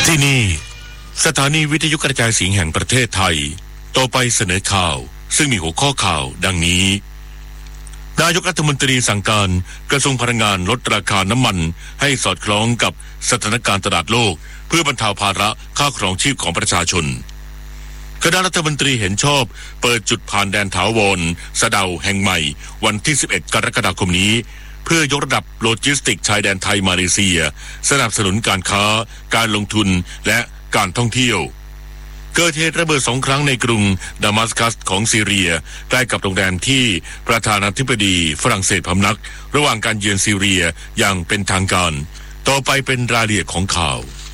ที่นี่สถานีวิทยุกระจายเสียงแห่งประเทศไทยต่อไปเสนอข่าวซึ่งมีหัวข้อข่าวดังนี้นายกรัฐมนตรีสั่งการกระทรวงพลังงานลดราคาน้ำมันให้สอดคล้องกับสถานการณ์ตลาดโลกเพื่อบรรเทาภาระค่าครองชีพของประชาชนคณะรัฐมนตรีเห็นชอบเปิดจุดผ่านแดนถาวรสะเดาแห่งใหม่วันที่11กรกฎาคมนี้เพื่อยกระดับโลจิสติกชายแดนไทยมาเลเซียสนับสนุนการค้าการลงทุนและการท่องเที่ยวเกิดเหตุระเบิด2 ครั้งในกรุงดามัสกัสของซีเรียใกล้กับโรงแรมที่ประธานาธิบดีฝรั่งเศสพำนักระหว่างการเยือนซีเรียอย่างเป็นทางการต่อไปเป็นรายละเอียดของข่า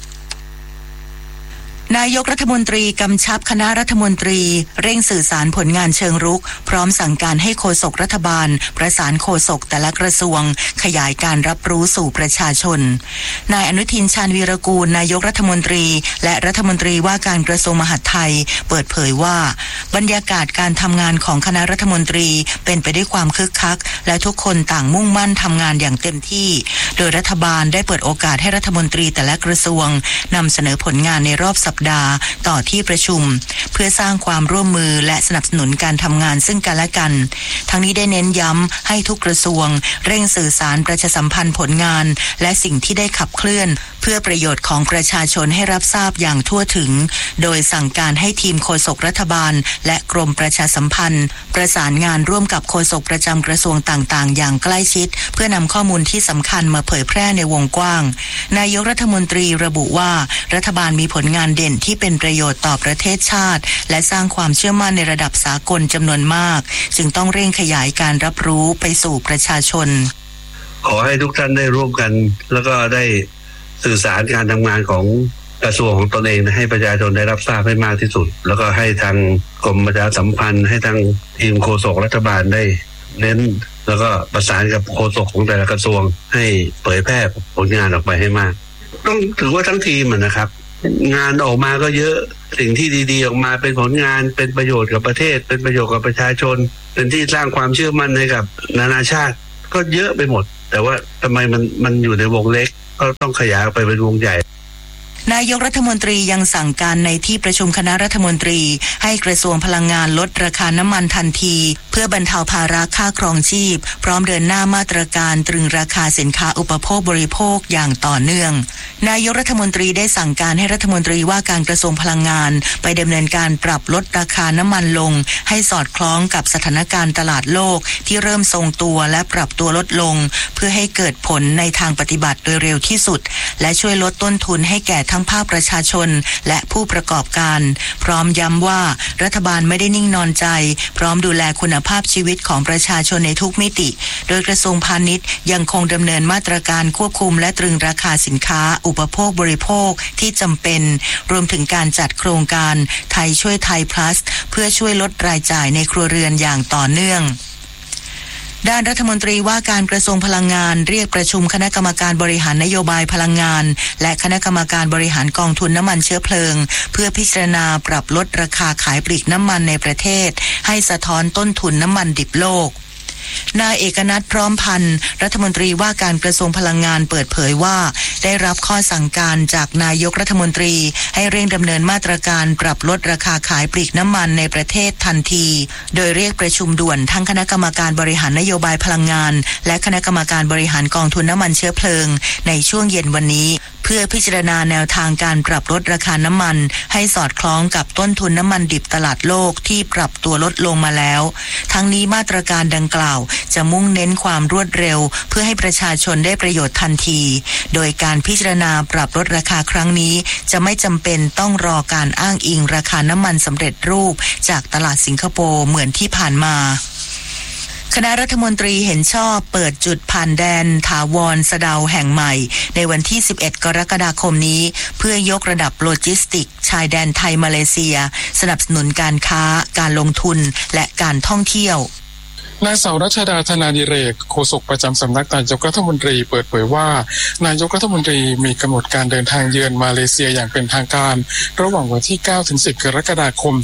วนายกรัฐมนตรีกำชับคณะรัฐมนตรีเร่งสื่อสารผลงานเชิงรุกพร้อมสั่งการให้โฆษกรัฐบาลประสานโฆษกแต่ละกระทรวงขยายการรับรู้สู่ประชาชนนายอนุทินชาญวีรกูลนายกรัฐมนตรีและรัฐมนตรีว่าการกระทรวงมหาดไทยเปิดเผยว่าบรรยากาศการทำงานของคณะรัฐมนตรีเป็นไปด้วยความคึกคักและทุกคนต่างมุ่งมั่นทำงานอย่างเต็มที่โดยรัฐบาลได้เปิดโอกาสให้รัฐมนตรีแต่ละกระทรวงนำเสนอผลงานในรอบสัปดาห์ต่อที่ประชุมเพื่อสร้างความร่วมมือและสนับสนุนการทำงานซึ่งกันและกันทั้งนี้ได้เน้นย้ำให้ทุกกระทรวงเร่งสื่อสารประชาสัมพันธ์ผลงานและสิ่งที่ได้ขับเคลื่อนเพื่อประโยชน์ของประชาชนให้รับทราบอย่างทั่วถึงโดยสั่งการให้ทีมโฆษกรัฐบาลและกรมประชาสัมพันธ์ประสานงานร่วมกับโฆษกประจำกระทรวงต่างๆอย่างใกล้ชิดเพื่อนำข้อมูลที่สำคัญมาเผยแพร่ในวงกว้างนายกรัฐมนตรีระบุว่ารัฐบาลมีผลงานเด่นที่เป็นประโยชน์ต่อประเทศชาติและสร้างความเชื่อมั่นในระดับสากลจำนวนมากจึงต้องเร่งขยายการรับรู้ไปสู่ประชาชนขอให้ทุกท่านได้ร่วมกันแล้วก็ได้สื่อสารการทำงานของกระทรวงของตนเองให้ประชาชนได้รับทราบให้มากที่สุดแล้วก็ให้ทางกรมประชาสัมพันธ์ให้ทางทีมโฆษกรัฐบาลได้เน้นแล้วก็ประสานกับโฆษกของแต่ละกระทรวงให้เผยแพร่ผลงานออกไปให้มากต้องถือว่าทั้งทีมนะครับงานออกมาก็เยอะสิ่งที่ดีๆออกมาเป็นผลงานเป็นประโยชน์กับประเทศเป็นประโยชน์กับประชาชนเป็นที่สร้างความเชื่อมั่นให้กับนานาชาติก็เยอะไปหมดแต่ว่าทำไมมันอยู่ในวงเล็กก็ต้องขยายไปเป็นวงใหญ่นายกรัฐมนตรียังสั่งการในที่ประชุมคณะรัฐมนตรีให้กระทรวงพลังงานลดราคาน้ำมันทันทีเพื่อบรรเทาภาระค่าครองชีพพร้อมเดินหน้ามาตรการตรึงราคาสินค้าอุปโภคบริโภคอย่างต่อเนื่องนายกรัฐมนตรีได้สั่งการให้รัฐมนตรีว่าการกระทรวงพลังงานไปดำเนินการปรับลดราคาน้ำมันลงให้สอดคล้องกับสถานการณ์ตลาดโลกที่เริ่มทรงตัวและปรับตัวลดลงเพื่อให้เกิดผลในทางปฏิบัติโดยเร็วที่สุดและช่วยลดต้นทุนให้แก่ทั้งภาคประชาชนและผู้ประกอบการพร้อมย้ำว่ารัฐบาลไม่ได้นิ่งนอนใจพร้อมดูแลคุณภาพชีวิตของประชาชนในทุกมิติโดยกระทรวงพาณิชย์ยังคงดำเนินมาตรการควบคุมและตรึงราคาสินค้าอุปโภคบริโภคที่จำเป็นรวมถึงการจัดโครงการไทยช่วยไทย plus เพื่อช่วยลดรายจ่ายในครัวเรือนอย่างต่อเนื่องด้านรัฐมนตรีว่าการกระทรวงพลังงานเรียกประชุมคณะกรรมการบริหารนโยบายพลังงานและคณะกรรมการบริหารกองทุนน้ำมันเชื้อเพลิงเพื่อพิจารณาปรับลดราคาขายปลีกน้ำมันในประเทศให้สะท้อนต้นทุนน้ำมันดิบโลกนายเอกนัทพร้อมพันธ์รัฐมนตรีว่าการกระทรวงพลังงานเปิดเผยว่าได้รับข้อสั่งการจากนายกรัฐมนตรีให้เร่งดำเนินมาตรการปรับลดราคาขายปลีกน้ำมันในประเทศทันทีโดยเรียกประชุมด่วนทั้งคณะกรรมการบริหารนโยบายพลังงานและคณะกรรมการบริหารกองทุนน้ำมันเชื้อเพลิงในช่วงเย็นวันนี้เพื่อพิจารณาแนวทางการปรับลดราคาน้ำมันให้สอดคล้องกับต้นทุนน้ำมันดิบตลาดโลกที่ปรับตัวลดลงมาแล้วทั้งนี้มาตรการดังกล่าวจะมุ่งเน้นความรวดเร็วเพื่อให้ประชาชนได้ประโยชน์ทันทีโดยการพิจารณาปรับลดราคาครั้งนี้จะไม่จำเป็นต้องรอการอ้างอิงราคาน้ำมันสำเร็จรูปจากตลาดสิงคโปร์เหมือนที่ผ่านมาคณะรัฐมนตรีเห็นชอบเปิดจุดผ่านแดนถาวรสะเดาแห่งใหม่ในวันที่11กรกฎาคมนี้เพื่อยกระดับโลจิสติกชายแดนไทยมาเลเซียสนับสนุนการค้าการลงทุนและการท่องเที่ยวนางสาวรัชดาธนาดิเรกโฆษกประจำสำนักนายกรัฐมนตรีเปิดเผยว่านายกรัฐมนตรีมีกำหนดการเดินทางเยือนมาเลเซียอย่างเป็นทางการระหว่างวันที่ 9-10 กรกฎาคม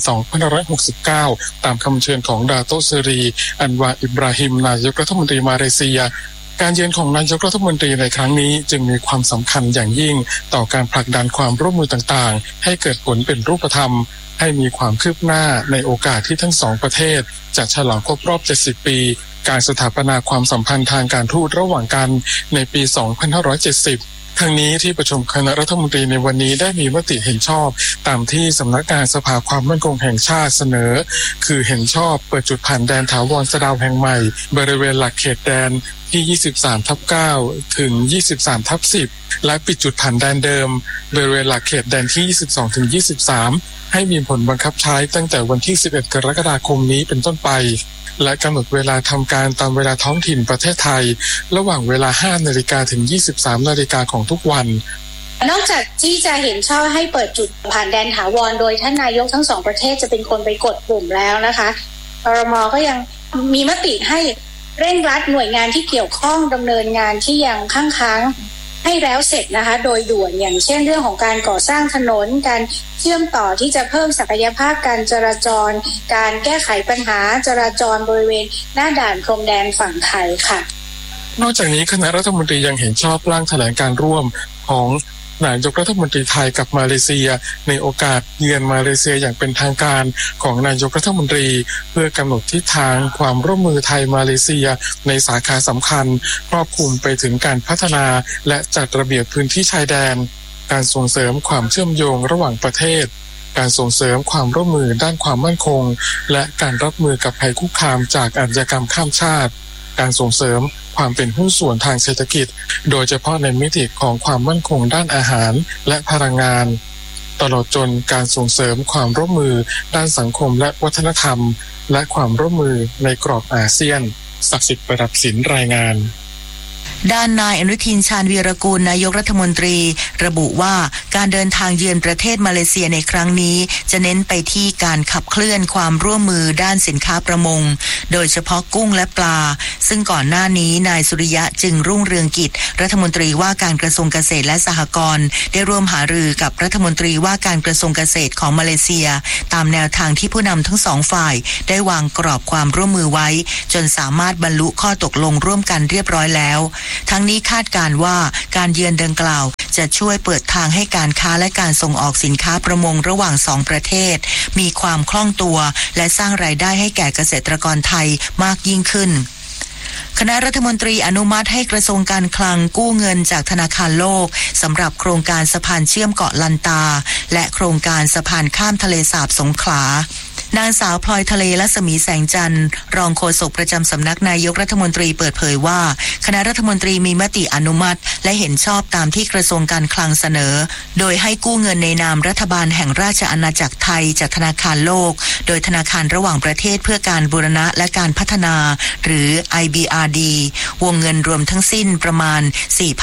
2569 ตามคำเชิญของดาโตเซรีอันวาอิบราฮิมนายกรัฐมนตรีมาเลเซียการเยือนของนายกรัฐมนตรีในครั้งนี้จึงมีความสำคัญอย่างยิ่งต่อการผลักดันความร่วมมือต่างๆให้เกิดผลเป็นรูปธรรมให้มีความคืบหน้าในโอกาสที่ทั้งสองประเทศจะฉลองครบรอบ70ปีการสถาปนาความสัมพันธ์ทางการทูตระหว่างกันในปี 2570 ทั้งนี้ที่ประชุมคณะรัฐมนตรีในวันนี้ได้มีมติเห็นชอบตามที่สำนักงานสภาความมั่นคงแห่งชาติเสนอคือเห็นชอบเปิดจุดผ่านแดนถาวรสะเดาแห่งใหม่บริเวณหลักเขตแดนที่ 23/9 ถึง 23/10 และปิดจุดผ่านแดนเดิมบริเวณหลักเขตแดนที่ 22 ถึง 23 ให้มีผลบังคับใช้ตั้งแต่วันที่ 11 กรกฎาคมนี้เป็นต้นไปและกำหนดเวลาทำการตามเวลาท้องถิ่นประเทศไทยระหว่างเวลา 5 นาฬิกาถึง 23 นาฬิกาของทุกวันนอกจากที่จะเห็นชอบให้เปิดจุดผ่านแดนถาวรโดยท่านนายกทั้งสองประเทศจะเป็นคนไปกดปุ่มแล้วนะคะครม.ก็ยังมีมติให้เร่งรัดหน่วยงานที่เกี่ยวข้องดำเนินงานที่ยังค้างให้แล้วเสร็จนะคะโดยด่วนอย่างเช่นเรื่องของการก่อสร้างถนนการเชื่อมต่อที่จะเพิ่มศักยภาพการจราจรการแก้ไขปัญหาจราจรบริเวณหน้าด่านพรมแดนฝั่งไทยค่ะนอกจากนี้คณะรัฐมนตรียังเห็นชอบร่างแถลงการร่วมของนายกรัฐมนตรีไทยกับมาเลเซียในโอกาสเยือนมาเลเซียอย่างเป็นทางการของนายกรัฐมนตรีเพื่อกำหนดทิศทางความร่วมมือไทยมาเลเซียในสาขาสำคัญครอบคลุมไปถึงการพัฒนาและจัดระเบียบพื้นที่ชายแดนการส่งเสริมความเชื่อมโยงระหว่างประเทศการส่งเสริมความร่วมมือด้านความมั่นคงและการรับมือกับภัยคุกคามจากอาชญากรรมข้ามชาติการส่งเสริมความเป็นหุ้นส่วนทางเศรษฐกิจโดยเฉพาะในมิติของความมั่นคงด้านอาหารและพลังงานตลอดจนการส่งเสริมความร่วมมือด้านสังคมและวัฒนธรรมและความร่วมมือในกรอบอาเซียนศักดิ์สิทธิ์ประดับศิลป์รายงานด้านนายอนุทินชาญวีรกูลนายกรัฐมนตรีระบุว่าการเดินทางเยือนประเทศมาเลเซียในครั้งนี้จะเน้นไปที่การขับเคลื่อนความร่วมมือด้านสินค้าประมงโดยเฉพาะกุ้งและปลาซึ่งก่อนหน้านี้นายสุริยะจึงรุ่งเรืองกิจรัฐมนตรีว่าการกระทรวงเกษตรและสหกรณ์ได้ร่วมหารือกับรัฐมนตรีว่าการกระทรวงเกษตรของมาเลเซียตามแนวทางที่ผู้นำทั้งสองฝ่ายได้วางกรอบความร่วมมือไว้จนสามารถบรรลุข้อตกลงร่วมกันเรียบร้อยแล้วทั้งนี้คาดการณ์ว่าการเยือนดังกล่าวจะช่วยเปิดทางให้การค้าและการส่งออกสินค้าประมงระหว่างสองประเทศมีความคล่องตัวและสร้างรายได้ให้แก่เกษตรกรไทยมากยิ่งขึ้นคณะรัฐมนตรีอนุมัติให้กระทรวงการคลังกู้เงินจากธนาคารโลกสำหรับโครงการสะพานเชื่อมเกาะลันตาและโครงการสะพานข้ามทะเลสาบสงขลานางสาวพลอยทะเลรัศมีแสงจันทร์รองโฆษกประจำสำนักนายกรัฐมนตรีเปิดเผยว่าคณะรัฐมนตรีมีมติอนุมัติและเห็นชอบตามที่กระทรวงการคลังเสนอโดยให้กู้เงินในนามรัฐบาลแห่งราชอาณาจักรไทยจากธนาคารโลกโดยธนาคารระหว่างประเทศเพื่อการบูรณะและการพัฒนาหรือ IBRD วงเงินรวมทั้งสิ้นประมาณ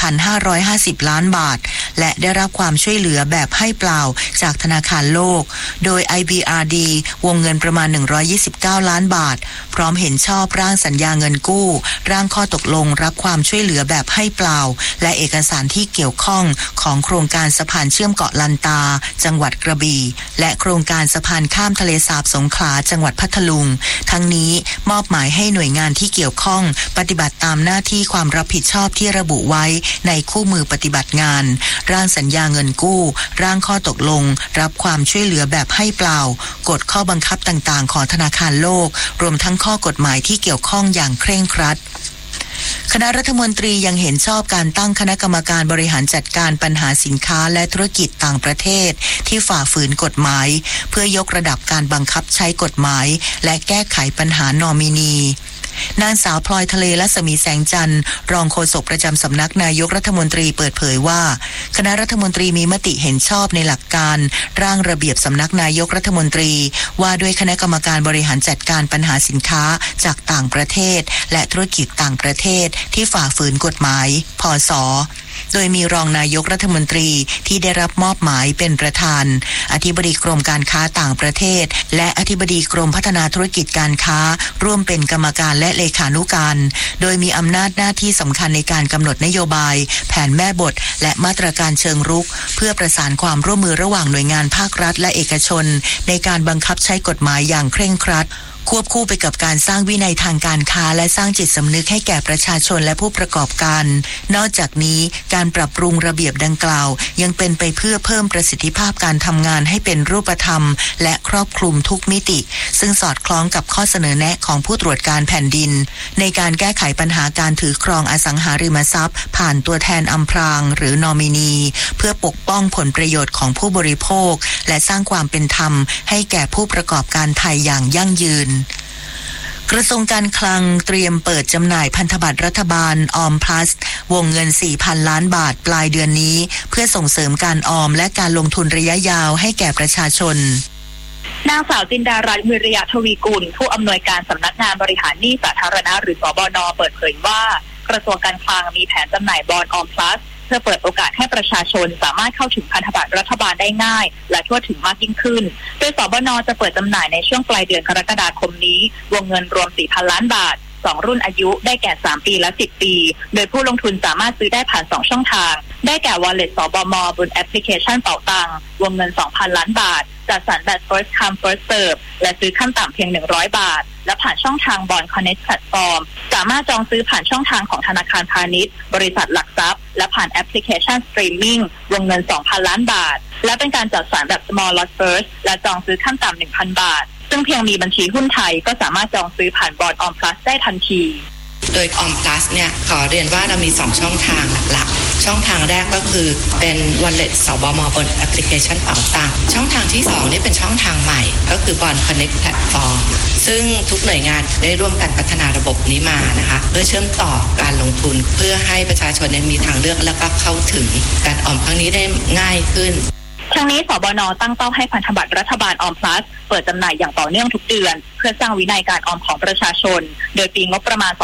4,550 ล้านบาทและได้รับความช่วยเหลือแบบให้เปล่าจากธนาคารโลกโดย IBRD วงเงินประมาณ129ล้านบาทพร้อมเห็นชอบร่างสัญญาเงินกู้ร่างข้อตกลงรับความช่วยเหลือแบบให้เปล่าและเอกสารที่เกี่ยวข้องของโครงการสะพานเชื่อมเกาะลันตาจังหวัดกระบี่และโครงการสะพานข้ามทะเลสาบสงขลาจังหวัดพัทลุงทั้งนี้มอบหมายให้หน่วยงานที่เกี่ยวข้องปฏิบัติตามหน้าที่ความรับผิดชอบที่ระบุไว้ในคู่มือปฏิบัติงานร่างสัญญาเงินกู้ร่างข้อตกลงรับความช่วยเหลือแบบให้เปล่ากฎข้อบังคับต่างๆของธนาคารโลกรวมทั้งข้อกฎหมายที่เกี่ยวข้องอย่างเคร่งครัดคณะรัฐมนตรียังเห็นชอบการตั้งคณะกรรมการบริหารจัดการปัญหาสินค้าและธุรกิจต่างประเทศที่ฝ่าฝืนกฎหมายเพื่อยกระดับการบังคับใช้กฎหมายและแก้ไขปัญหานอมินีนางสาวพลอยทะเลรัศมีแสงจันทร์รองโฆษกประจำสำนักนายกรัฐมนตรีเปิดเผยว่าคณะรัฐมนตรีมีมติเห็นชอบในหลักการร่างระเบียบสำนักนายกรัฐมนตรีว่าด้วยคณะกรรมการบริหารจัดการปัญหาสินค้าจากต่างประเทศและธุรกิจต่างประเทศที่ฝ่าฝืนกฎหมายพ.ศ.โดยมีรองนายกรัฐมนตรีที่ได้รับมอบหมายเป็นประธานอธิบดีกรมการค้าต่างประเทศและอธิบดีกรมพัฒนาธุรกิจการค้าร่วมเป็นกรรมการและเลขานุการโดยมีอำนาจหน้าที่สำคัญในการกำหนดนโยบายแผนแม่บทและมาตรการเชิงรุกเพื่อประสานความร่วมมือระหว่างหน่วยงานภาครัฐและเอกชนในการบังคับใช้กฎหมายอย่างเคร่งครัดควบคู่ไปกับการสร้างวินัยทางการค้าและสร้างจิตสำนึกให้แก่ประชาชนและผู้ประกอบการนอกจากนี้การปรับปรุงระเบียบดังกล่าวยังเป็นไปเพื่อเพิ่มประสิทธิภาพการทำงานให้เป็นรูปธรรมและครอบคลุมทุกมิติซึ่งสอดคล้องกับข้อเสนอแนะของผู้ตรวจการแผ่นดินในการแก้ไขปัญหาการถือครองอสังหาริมทรัพย์ผ่านตัวแทนอำพรางหรือนอมินีเพื่อปกป้องผลประโยชน์ของผู้บริโภคและสร้างความเป็นธรรมให้แก่ผู้ประกอบการไทยอย่างยั่งยืนกระทรวงการคลังเตรียมเปิดจำหน่ายพันธบัตรรัฐบาลออมพลัสวงเงิน 4,000 ล้านบาทปลายเดือนนี้เพื่อส่งเสริมการออมและการลงทุนระยะยาวให้แก่ประชาชนนางสาวจินดารัตน์ วิริยะทวีกุลผู้อำนวยการสำนักงานบริหารหนี้สาธารณะหรือสบน.เปิดเผยว่ากระทรวงการคลังมีแผนจำหน่ายบอนด์ออมพลัสเพื่อเปิดโอกาสให้ประชาชนสามารถเข้าถึงพันธบัตรรัฐบาลได้ง่ายและทั่วถึงมากยิ่งขึ้นโดยสบน.จะเปิดจำหน่ายในช่วงปลายเดือนกรกฎาคมนี้วงเงินรวม 4,000 ล้านบาท2รุ่นอายุได้แก่3ปีและ10ปีโดยผู้ลงทุนสามารถซื้อได้ผ่าน2ช่องทางได้แก่ Wallet สบม.บนแอปพลิเคชันเป๋าตังวงเงิน 2,000 ล้านบาทจัดสรรแบบ First Come First Serve และซื้อขั้นต่ำเพียง100 บาทและผ่านช่องทาง Bond Connect Platform สามารถจองซื้อผ่านช่องทางของธนาคารพาณิชย์บริษัทหลักทรัพย์และผ่านแอปพลิเคชัน Streaming วงเงิน 2,000 ล้านบาทและเป็นการจัดสรรแบบ Small Lot First และจองซื้อขั้นต่ำ 1,000 บาทซึ่งเพียงมีบัญชีหุ้นไทยก็สามารถจองซื้อผ่านบอนด์ออมพลัสได้ทันทีโดยออมพลัสเนี่ยขอเรียนว่าเรามี2ช่องทางหลักช่องทางแรกก็คือเป็น Wallet สบม.บนแอปพลิเคชันเป๋าตังช่องทางที่2นี่เป็นช่องทางใหม่ก็คือ Bond Connect Platform ซึ่งทุกหน่วยงานได้ร่วมกันพัฒนาระบบนี้มานะคะเพื่อเชื่อมต่อการลงทุนเพื่อให้ประชาชนมีทางเลือกและก็เข้าถึงการออมครั้งนี้ได้ง่ายขึ้นทั้งนี้สบน.ตั้งเป้าให้พันธบัตรรัฐบาลออมพลัสเปิดจำหน่ายอย่างต่อเนื่องทุกเดือนเพื่อสร้างวินัยการออมของประชาชนโดยปีงบประมาณ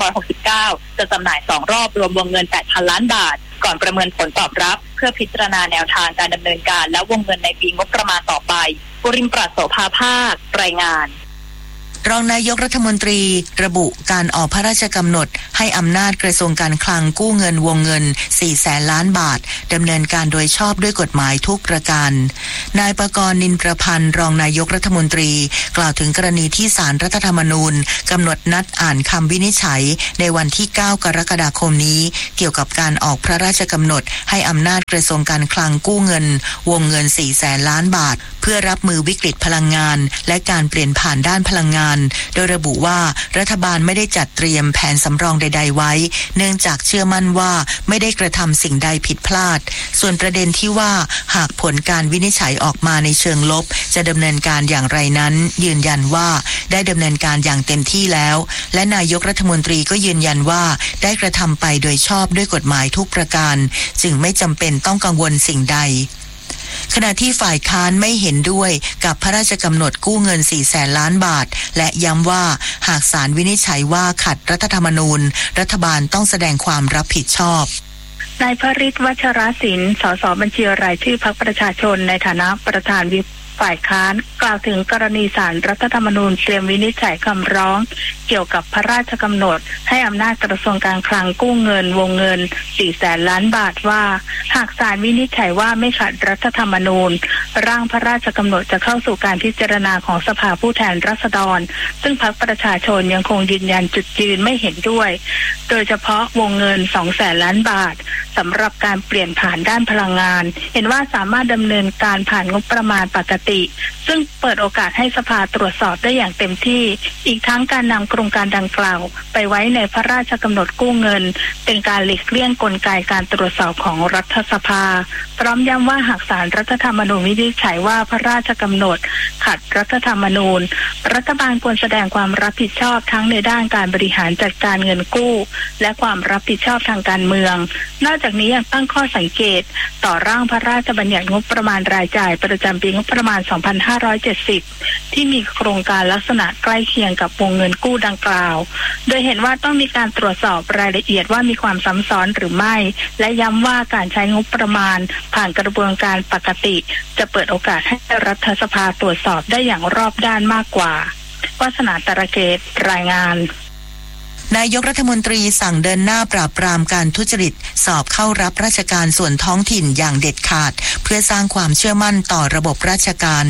2569 จะจำหน่าย2รอบรวมวงเงิน 8,000 ล้านบาทก่อนประเมินผลตอบรับเพื่อพิจารณาแนวทางการดำเนินการและวงเงินในปีงบประมาณต่อไปปุริมปรัชโสภาภาครายงานรองนายกรัฐมนตรีระบุการออกพระราชกำหนดให้อำนาจกระทรวงการคลังกู้เงินวงเงิน 400,000 ล้านบาทดำเนินการโดยชอบด้วยกฎหมายทุกประการนายปกรณ์ นินประพันธ์รองนายกรัฐมนตรีกล่าวถึงกรณีที่ศาลรัฐธรรมนูญกำหนดนัดอ่านคำวินิจฉัยในวันที่ 9 กรกฎาคมนี้เกี่ยวกับการออกพระราชกำหนดให้อำนาจกระทรวงการคลังกู้เงินวงเงิน 400,000 ล้านบาทเพื่อรับมือวิกฤตพลังงานและการเปลี่ยนผ่านด้านพลังงานโดยระบุว่ารัฐบาลไม่ได้จัดเตรียมแผนสำรองใดๆไว้เนื่องจากเชื่อมั่นว่าไม่ได้กระทำสิ่งใดผิดพลาดส่วนประเด็นที่ว่าหากผลการวินิจฉัยออกมาในเชิงลบจะดำเนินการอย่างไรนั้นยืนยันว่าได้ดำเนินการอย่างเต็มที่แล้วและนายกรัฐมนตรีก็ยืนยันว่าได้กระทำไปโดยชอบด้วยกฎหมายทุกประการจึงไม่จำเป็นต้องกังวลสิ่งใดขณะที่ฝ่ายค้านไม่เห็นด้วยกับพระราชกำหนดกู้เงิน 400,000 ล้านบาทและย้ำว่าหากศาลวินิจฉัยว่าขัดรัฐธรรมนูญรัฐบาลต้องแสดงความรับผิดชอบนายพฤทธิ์ วัชรศิลป์ สสบัญชีรายชื่อพรรคประชาชนในฐานะประธานวิปฝ่ายค้านกล่าวถึงกรณีศาลรัฐธรรมนูญเตรียมวินิจฉัยคำร้องเกี่ยวกับพระราชกำหนดให้อำนาจกระทรวงการคลังกู้เงินวงเงิน 400,000 ล้านบาทว่าหากศาลวินิจฉัยว่าไม่ขัดรัฐธรรมนูญร่างพระราชกำหนดจะเข้าสู่การพิจารณาของสภาผู้แทนราษฎรซึ่งพรรคประชาชนยังคงยืนยันจุดยืนไม่เห็นด้วยโดยเฉพาะวงเงิน 200,000 ล้านบาทสำหรับการเปลี่ยนผ่านด้านพลังงานเห็นว่าสามารถดำเนินการผ่านงบประมาณปกติซึ่งเปิดโอกาสให้สภาตรวจสอบได้อย่างเต็มที่อีกทั้งการนำโครงการดังกล่าวไปไว้ในพระราชกำหนดกู้เงินเป็นการหลีกเลี่ยงกลไกการตรวจสอบของรัฐสภาพร้อมย้ำว่าหากศาลรัฐธรรมนูญวินิจฉัยว่าพระราชกำหนดขัดรัฐธรรมนูญรัฐบาลควรแสดงความรับผิดชอบทั้งในด้านการบริหารจัดการเงินกู้และความรับผิดชอบทางการเมืองนอกจากนี้ยังตั้งข้อสังเกตต่อร่างพระราชบัญญัติงบประมาณรายจ่ายประจำปีงบประมาณ 2570 ที่มีโครงการลักษณะใกล้เคียงกับวงเงินกู้ดังกล่าวโดยเห็นว่าต้องมีการตรวจสอบรายละเอียดว่ามีความซ้ำซ้อนหรือไม่และย้ำว่าการใช้งบประมาณผ่านกระบวนการปกติจะเปิดโอกาสให้รัฐสภาตรวจสอบได้อย่างรอบด้านมากกว่าวาสนาตระเกตรายงานนายกรัฐมนตรีสั่งเดินหน้าปราบปรามการทุจริตสอบเข้ารับราชการส่วนท้องถิ่นอย่างเด็ดขาดเพื่อสร้างความเชื่อมั่นต่อระบบราชการ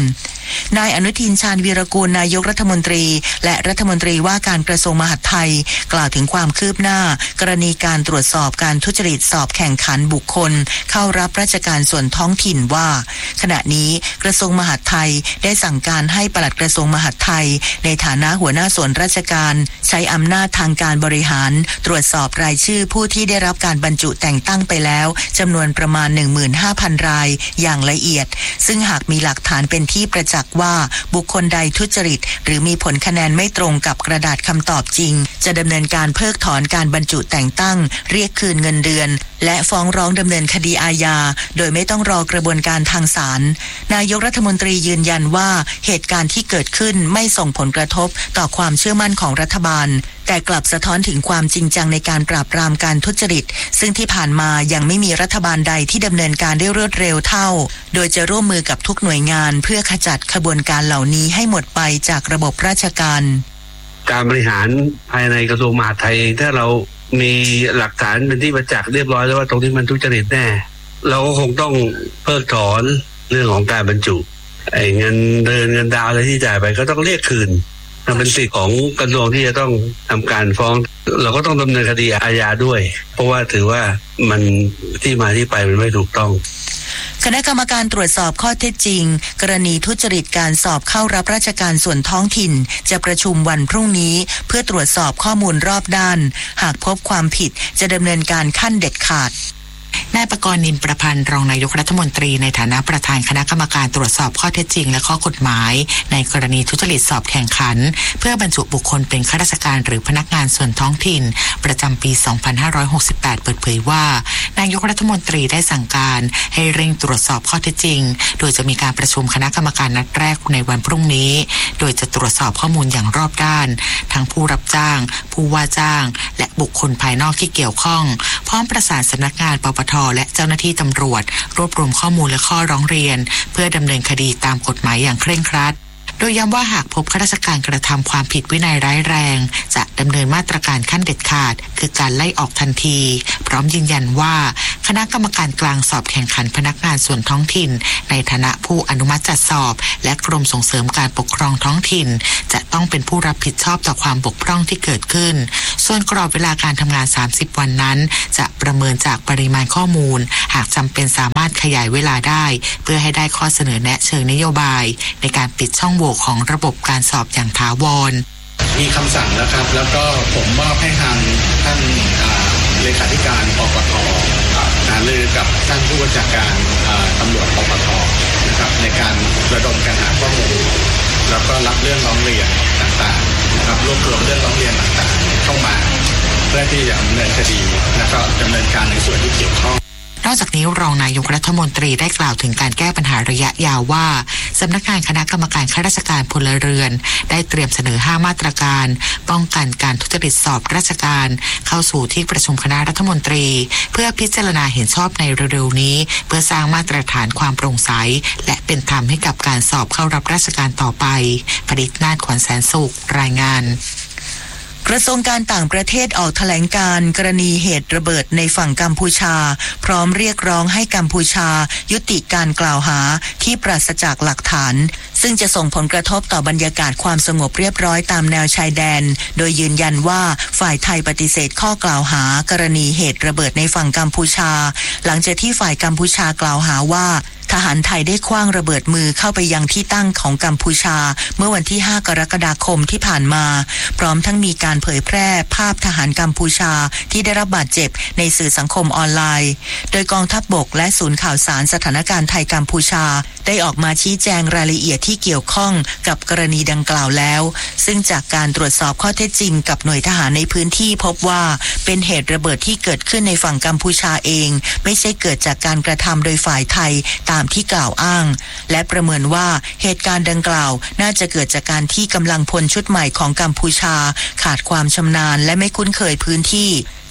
นายอนุทินชาญวีรกูลนายกรัฐมนตรีและรัฐมนตรีว่าการกระทรวงมหาดไทยกล่าวถึงความคืบหน้ากรณีการตรวจสอบการทุจริตสอบแข่งขันบุคคลเข้ารับราชการส่วนท้องถิ่นว่าขณะนี้กระทรวงมหาดไทยได้สั่งการให้ปลัดกระทรวงมหาดไทยในฐานะหัวหน้าส่วนราชการใช้อำนาจทางการบริหารตรวจสอบรายชื่อผู้ที่ได้รับการบรรจุแต่งตั้งไปแล้วจำนวนประมาณ 15,000 รายอย่างละเอียดซึ่งหากมีหลักฐานเป็นที่ประจักษ์ว่าบุคคลใดทุจริตหรือมีผลคะแนนไม่ตรงกับกระดาษคำตอบจริงจะดำเนินการเพิกถอนการบรรจุแต่งตั้งเรียกคืนเงินเดือนและฟ้องร้องดำเนินคดีอาญาโดยไม่ต้องรอกระบวนการทางศาลนายกรัฐมนตรียืนยันว่าเหตุการณ์ที่เกิดขึ้นไม่ส่งผลกระทบต่อความเชื่อมั่นของรัฐบาลแต่กลับสะท้อนถึงความจริงจังในการปราบปรามการทุจริตซึ่งที่ผ่านมายังไม่มีรัฐบาลใดที่ดำเนินการได้รวดเร็วเท่าโดยจะร่วมมือกับทุกหน่วยงานเพื่อขจัดขบวนการเหล่านี้ให้หมดไปจากระบบราชการการบริหารภายในกระทรวงมหาดไทยถ้าเรามีหลักฐานเป็นที่ประจักษ์เรียบร้อยแล้วว่าตรงนี้มันทุจริตแน่เราก็คงต้องเพิกถอนเรื่องของการบรรจุเงินเดือนเงินดาวอะไรที่จ่ายไปก็ต้องเรียกคืนมันเป็นสิทธิ์ของกระทรวงที่จะต้องทำการฟ้องเราก็ต้องดำเนินคดีอาญาด้วยเพราะว่าถือว่ามันที่มาที่ไปมันไม่ถูกต้องคณะกรรมการตรวจสอบข้อเท็จจริงกรณีทุจริตการสอบเข้ารับราชการส่วนท้องถิ่นจะประชุมวันพรุ่งนี้เพื่อตรวจสอบข้อมูลรอบด้านหากพบความผิดจะดำเนินการขั้นเด็ดขาดนายประกรณ์ นินประพันธ์รองนายกรัฐมนตรีในฐานะประธานคณะกรรมการตรวจสอบข้อเท็จจริงและข้อกฎหมายในกรณีทุจริตสอบแข่งขันเพื่อบรรจุบุคคลเป็นข้าราชการหรือพนักงานส่วนท้องถิ่นประจำปี 2568 เปิดเผยว่านายกรัฐมนตรีได้สั่งการให้เร่งตรวจสอบข้อเท็จจริงโดยจะมีการประชุมคณะกรรมการนัดแรกในวันพรุ่งนี้โดยจะตรวจสอบข้อมูลอย่างรอบด้านทั้งผู้รับจ้างผู้ว่าจ้างและบุคคลภายนอกที่เกี่ยวข้องพร้อมประสานสำนักงานปปท.และเจ้าหน้าที่ตำรวจรวบรวมข้อมูลและข้อร้องเรียนเพื่อดำเนินคดีตามกฎหมายอย่างเคร่งครัดโดยย้ำว่าหากพบข้าราชการกระทำความผิดวินัยร้ายแรงจะดำเนินมาตรการขั้นเด็ดขาดคือการไล่ออกทันทีพร้อมยืนยันว่าคณะกรรมการกลางสอบแข่งขันพนักงานส่วนท้องถิ่นในฐานะผู้อนุมัติจัดสอบและกรมส่งเสริมการปกครองท้องถิ่นจะต้องเป็นผู้รับผิดชอบต่อความบกพร่องที่เกิดขึ้นส่วนกรอบเวลาการทำงาน30วันนั้นจะประเมินจากปริมาณข้อมูลหากจำเป็นสามารถขยายเวลาได้เพื่อให้ได้ข้อเสนอแนะเชิงนโยบายในการปิดช่องโหว่ของระบบการสอบอย่างถาวรมีคำสั่งนะครับแล้วก็ผมมอบให้ทางท่านเลขาธิการปปท.หารือกับท่านผู้บัญชาการตำรวจปปท.นะครับในการระดมกันหาข้อมูลแล้วก็รับเรื่องร้องเรียนต่างๆนะครับรวบรวมเรื่องร้องเรียนต่างๆเข้ามาเพื่อที่จะดำเนินคดีและก็ดำเนินการในส่วนที่เกี่ยวข้องนอกจากนี้รองนายกรัฐมนตรีได้กล่าวถึงการแก้ปัญหาระยะยาวว่าสำนักงานคณะกรรมการข้าราชการพลเรือนได้เตรียมเสนอ5มาตรการป้องกันการทุจริตสอบราชการเข้าสู่ที่ประชุมคณะรัฐมนตรีเพื่อพิจารณาเห็นชอบในเร็วๆนี้เพื่อสร้างมาตรฐานความโปร่งใสและเป็นธรรมให้กับการสอบเข้ารับราชการต่อไปผลิตนาฏขวัญแสนสุขรายงานกระทรวงการต่างประเทศออกแถลงการกรณีเหตุระเบิดในฝั่งกัมพูชาพร้อมเรียกร้องให้กัมพูชายุติการกล่าวหาที่ปราศจากหลักฐานซึ่งจะส่งผลกระทบต่อบรรยากาศความสงบเรียบร้อยตามแนวชายแดนโดยยืนยันว่าฝ่ายไทยปฏิเสธข้อกล่าวหากรณีเหตุระเบิดในฝั่งกัมพูชาหลังจากที่ฝ่ายกัมพูชากล่าวหาว่าทหารไทยได้ขว้างระเบิดมือเข้าไปยังที่ตั้งของกัมพูชาเมื่อวันที่5กรกฎาคมที่ผ่านมาพร้อมทั้งมีการเผยแพร่ภาพทหารกัมพูชาที่ได้รับบาดเจ็บในสื่อสังคมออนไลน์โดยกองทัพบกและศูนย์ข่าวสารสถานการณ์ไทยกัมพูชาได้ออกมาชี้แจงรายละเอียดที่เกี่ยวข้องกับกรณีดังกล่าวแล้วซึ่งจากการตรวจสอบข้อเท็จจริงกับหน่วยทหารในพื้นที่พบว่าเป็นเหตุระเบิดที่เกิดขึ้นในฝั่งกัมพูชาเองไม่ใช่เกิดจากการกระทำโดยฝ่ายไทยตามที่กล่าวอ้างและประเมินว่าเหตุการณ์ดังกล่าวน่าจะเกิดจากการที่กำลังพลชุดใหม่ของกัมพูชาขาดความชำนาญและไม่คุ้นเคยพื้นที่จ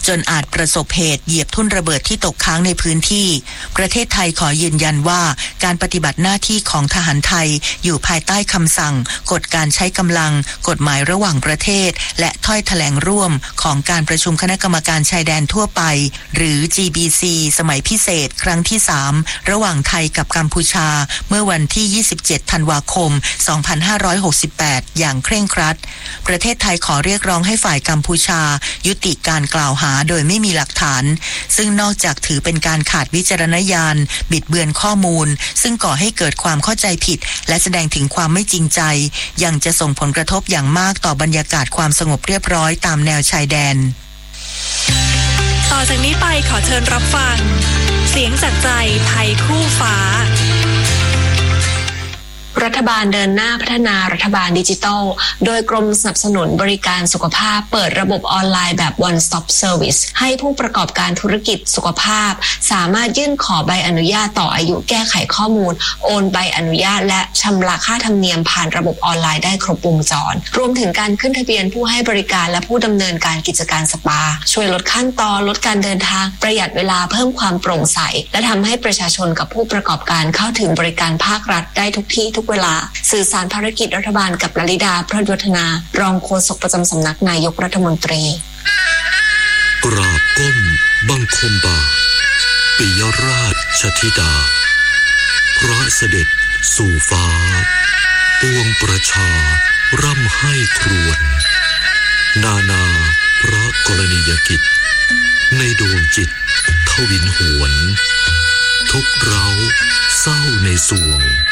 จนอาจประสบเหตุเหยียบทุ่นระเบิดที่ตกค้างในพื้นที่ประเทศไทยขอยืนยันว่าการปฏิบัติหน้าที่ของทหารไทยอยู่ภายใต้คำสั่งกฎการใช้กำลังกฎหมายระหว่างประเทศและถ้อยแถลงร่วมของการประชุมคณะกรรมการชายแดนทั่วไปหรือ GBC สมัยพิเศษครั้งที่3ระหว่างไทยกับกัมพูชาเมื่อวันที่27ธันวาคม2568อย่างเคร่งครัดประเทศไทยขอเรียกร้องให้ฝ่ายกัมพูชายุติการกล่าวหาโดยไม่มีหลักฐานซึ่งนอกจากถือเป็นการขาดวิจารณญาณบิดเบือนข้อมูลซึ่งก่อให้เกิดความเข้าใจผิดและแสดงถึงความไม่จริงใจยังจะส่งผลกระทบอย่างมากต่อบรรยากาศความสงบเรียบร้อยตามแนวชายแดนต่อจากนี้ไปขอเชิญรับฟังเสียงจากใจไทยคู่ฟ้ารัฐบาลเดินหน้าพัฒนารัฐบาลดิจิทัลโดยกรมสนับสนุนบริการสุขภาพเปิดระบบออนไลน์แบบ One Stop Service ให้ผู้ประกอบการธุรกิจสุขภาพสามารถยื่นขอใบอนุญาตต่ออายุแก้ไขข้อมูลโอนใบอนุญาตและชำระค่าธรรมเนียมผ่านระบบออนไลน์ได้ครบวงจรรวมถึงการขึ้นทะเบียนผู้ให้บริการและผู้ดำเนินการกิจการสปาช่วยลดขั้นตอนลดการเดินทางประหยัดเวลาเพิ่มความโปร่งใสและทำให้ประชาชนกับผู้ประกอบการเข้าถึงบริการภาครัฐได้ทุกที่ทุกเวลาสื่อสารภารกิจรัฐบาลกับลลิดาพระวัฒนารองโฆษกประจำสำนักนายกรัฐมนตรีกราบก้มบังคมบาปิยราชธิดาพระเสด็จสู่ฟ้าปวงประชาร่ำให้ครวญนานาพระกรณียกิจในดวงจิตทวินหวนทุกเราเศร้าในสวง